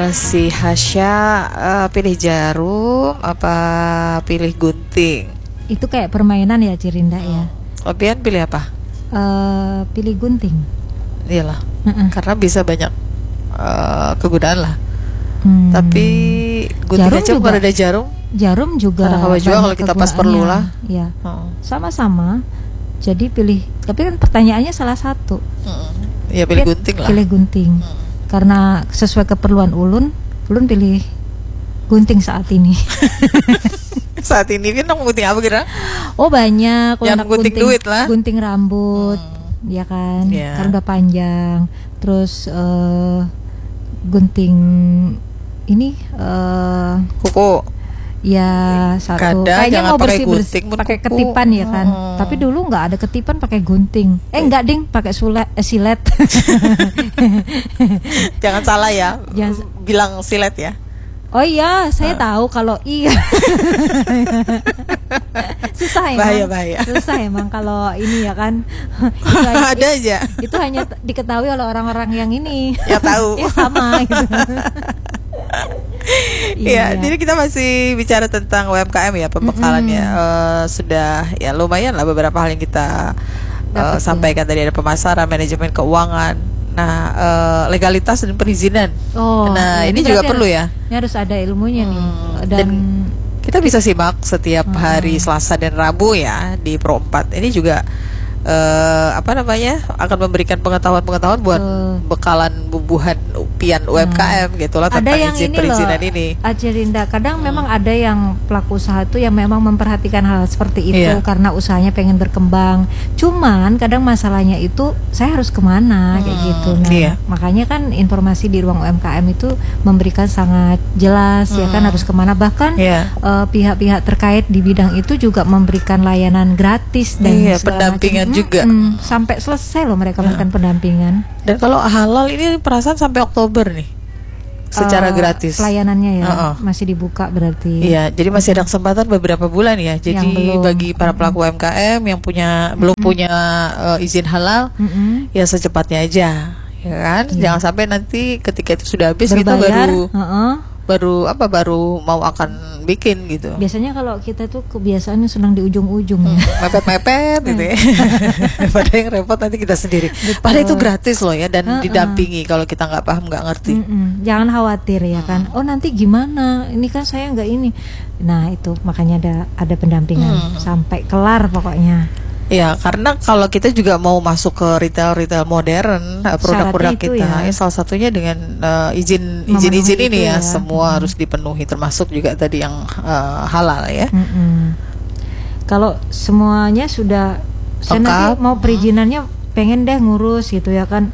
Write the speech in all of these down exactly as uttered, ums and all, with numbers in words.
si Hasya uh, pilih jarum apa pilih gunting? Itu kayak permainan ya Cirinda ya. Lebihan pilih apa? Uh, pilih gunting. Iyalah, uh-uh. karena bisa banyak uh, kegunaan lah. Hmm. Tapi gunting jarum aja bukan ada jarum. Jarum juga. Karena kalau juga kalau kita pas perlu lah. Ya. Hmm. Sama-sama. Jadi pilih. Tapi kan pertanyaannya salah satu. Hmm. Ya pilih gunting lah. Pilih gunting. Hmm. Karena sesuai keperluan ulun, ulun pilih gunting saat ini. Saat ini kan mau gunting apa kira? Oh banyak. Yang gunting, gunting duit lah. Gunting rambut, hmm. ya kan? Yeah. Karena udah panjang. Terus uh, gunting ini uh, kuku. Ya satu. Kadang kayaknya mau bersih bersih pakai ketipan ya kan. Hmm. Tapi dulu nggak ada ketipan, pakai gunting. Eh nggak ding, pakai sulet, eh, silet. Jangan salah ya. Jangan bilang silet ya. Oh iya, saya uh. tahu kalau iya. Susah emang. Bahaya bahaya. Susah emang kalau ini ya kan. Itu hanya, ada aja. Itu hanya diketahui oleh orang-orang yang ini. Ya tahu. Ya sama gitu. Iya, ya, jadi kita masih bicara tentang U M K M ya, pembekalannya. Mm-hmm. uh, sudah ya lumayan lah beberapa hal yang kita uh, sampaikan ya. Tadi ada pemasaran, manajemen keuangan, nah uh, legalitas dan perizinan. Oh, nah ya, ini, ini juga perlu ya. Ini harus ada ilmunya hmm, nih. Dan, dan kita bisa simak setiap uh-huh. hari Selasa dan Rabu ya di Pro empat. Ini juga Uh, apa namanya akan memberikan pengetahuan-pengetahuan buat uh. bekalan bubuhan pian U M K M hmm. gitulah tentang izin perizinan ini. Cirinda, kadang hmm. memang ada yang pelaku usaha itu yang memang memperhatikan hal seperti itu yeah. karena usahanya pengen berkembang. Cuman kadang masalahnya itu saya harus kemana hmm. kayak gitu. Nah, yeah. makanya kan informasi di ruang U M K M itu memberikan sangat jelas hmm. ya kan harus kemana. Bahkan yeah. uh, pihak-pihak terkait di bidang itu juga memberikan layanan gratis dan yeah, pendampingan juga hmm, sampai selesai loh mereka melakukan nah. pendampingan. Dan kalau halal ini perasaan sampai Oktober nih secara uh, gratis pelayanannya ya uh-uh. masih dibuka berarti. Iya, jadi masih ada kesempatan beberapa bulan ya. Jadi bagi para pelaku U M K M yang punya mm-hmm. belum punya uh, izin halal, mm-hmm. ya secepatnya aja, ya kan? Yeah. Jangan sampai nanti ketika itu sudah habis kita baru uh-uh. baru apa baru mau akan bikin gitu. Biasanya kalau kita tuh kebiasaannya senang di ujung-ujung hmm, ya. Mepet-mepet gitu ya. Daripada yang repot nanti kita sendiri. Betul. Padahal itu gratis loh ya dan uh-uh. didampingi kalau kita nggak paham nggak ngerti. Mm-mm. Jangan khawatir ya kan. Oh nanti gimana? Ini kan saya nggak ini. Nah itu makanya ada ada pendampingan hmm. sampai kelar pokoknya. Ya, karena kalau kita juga mau masuk ke retail-retail modern, produk-produk kita, ya. Ya, salah satunya dengan uh, izin izin-izin ini ya, ya, semua hmm. harus dipenuhi, termasuk juga tadi yang uh, halal ya. Hmm. Kalau semuanya sudah, saya nanti mau perizinannya pengen deh ngurus gitu ya kan.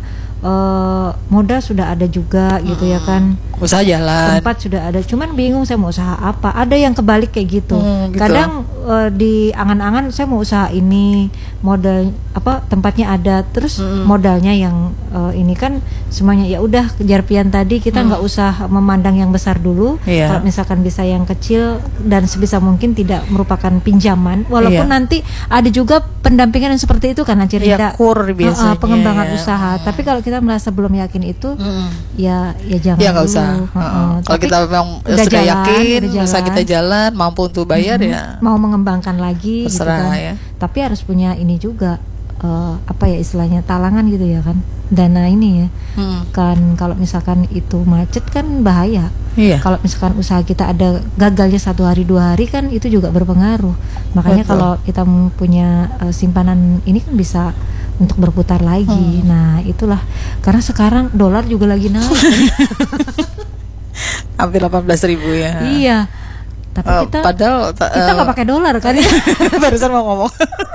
Uh, modal sudah ada juga hmm. gitu ya kan, usaha jalan, tempat sudah ada, cuman bingung saya mau usaha apa. Ada yang kebalik kayak gitu, hmm, gitu. Kadang uh, di angan-angan saya mau usaha ini, modal apa tempatnya ada, terus hmm. modalnya yang uh, ini kan semuanya ya udah kejar pian tadi, kita nggak hmm. usah memandang yang besar dulu. Yeah. Kalau misalkan bisa yang kecil dan sebisa mungkin tidak merupakan pinjaman, walaupun yeah. nanti ada juga pendampingan yang seperti itu kan Cirinda, ya, kur biasanya, uh, uh, pengembangan ya. usaha. Hmm. Tapi kalau kita merasa belum yakin itu, mm. ya ya jangan. Ya nggak usah. Uh, uh. Kalau kita memang sudah jalan, yakin, usaha kita jalan, mampu untuk bayar mm-hmm. ya. Mau mengembangkan lagi, terserah, gitu kan. Ya. Tapi harus punya ini juga, uh, apa ya istilahnya talangan gitu ya kan, dana ini ya. Mm. Kan kalau misalkan itu macet kan bahaya. Iya. Kalau misalkan usaha kita ada gagalnya satu hari dua hari kan itu juga berpengaruh. Makanya betul. Kalau kita punya uh, simpanan ini kan bisa untuk berputar lagi. Hmm. Nah itulah karena sekarang dolar juga lagi naik. Hampir delapan belas ribu ya. Iya. Tapi uh, kita padahal ta- kita nggak uh, pakai dolar kan? Barusan mau ngomong.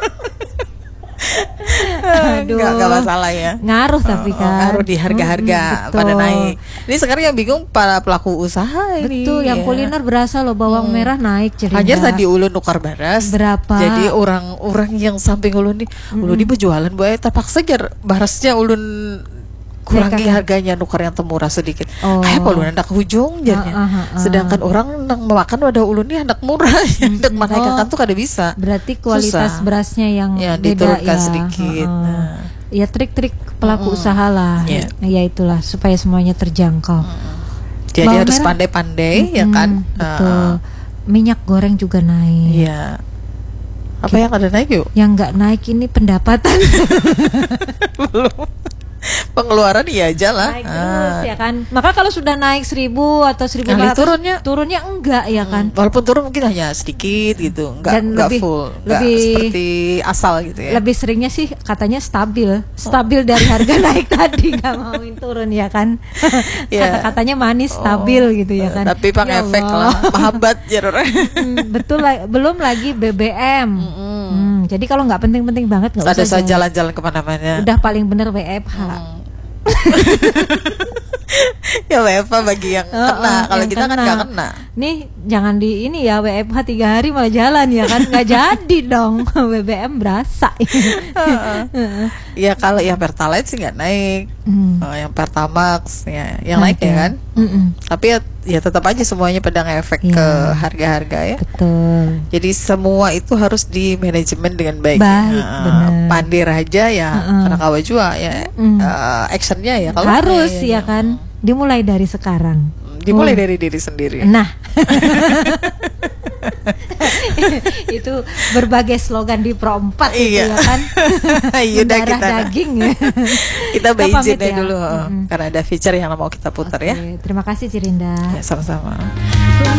Aduh, nggak, nggak masalah ya. Ngaruh tapi kan. Oh, ngaruh di harga-harga hmm, pada naik. Ini sekarang yang bingung para pelaku usaha ini. Betul, yang ya. Kuliner berasa loh bawang hmm. merah naik Cirinda. Hajar tadi ulun nukar baras. Berapa? Jadi orang-orang yang samping ulun nih, hmm. ulun ini berjualan buaya terpaksa jar barasnya ulun kurangi harganya nukar yang temurah sedikit. Oh. Kayak ulun hendak hujung jadinya. Uh, uh, uh, uh. Sedangkan orang hendak memakan wadah ulun ini hendak murah, hendak mm, menaikkan oh. tuh kada bisa. Berarti kualitas susah. Berasnya yang ya, beda diturunkan ya. sedikit. Uh, uh. Nah. Ya trik-trik pelaku uh, usaha lah. Yeah. Ya itulah supaya semuanya terjangkau. Uh. Jadi Bawang harus merah. pandai-pandai Mm-mm, ya kan. betul. Uh, Minyak goreng juga naik. Iya. Apa yang ada naik yuk? Yang nggak naik ini pendapatan. Belum. Pengeluaran iya aja lah. Naik terus ya kan. Maka kalau sudah naik seribu atau seribu Nah, lima ratus turunnya? turunnya enggak ya kan. Hmm, walaupun turun mungkin hanya sedikit gitu, enggak Dan enggak lebih- full, enggak lebih- seperti asal gitu ya. Lebih seringnya sih katanya stabil, stabil dari harga naik tadi, nggak mauin turun ya kan. Iya. Kata-katanya manis, stabil gitu ya kan. Tapi pakai Ya efek Allah. lah, mahabat ya Rora. Hmm, betul lah, belum lagi B B M. Hmm, jadi kalau nggak penting-penting banget nggak Ada usah saja jalan-jalan kemana-mana. Udah paling bener W F H. Ya W F H bagi yang Oh, kena, oh, kalau yang kita kan kena. nggak kena. Nih jangan di ini ya, W F H tiga hari malah jalan ya kan, nggak jadi dong. B B M berasa. Ya kalau yang Pertalite sih nggak naik, Hmm. oh, yang Pertamax ya, yang naik ya kan. Mm-mm. Tapi ya, ya tetap aja semuanya pada ngefek Iya. ke harga-harga ya. Betul. Jadi semua itu harus di manajemen dengan baik. Baik, Nah, benar. Pandir aja ya, Heeh. karena kawa jua ya, Mm. eh, actionnya ya. Kalau Harus ya, ya kan, dimulai dari sekarang. dimulai Oh. dari diri sendiri. Nah, itu berbagai slogan di Pro empat itu Iya. ya kan. Iya, udah Mendarah kita- daging ya. Kita Kita beijin pamit deh ya. dulu, Mm-mm. karena ada feature yang mau kita putar ya. Oke, terima kasih Cirinda. Ya sama-sama.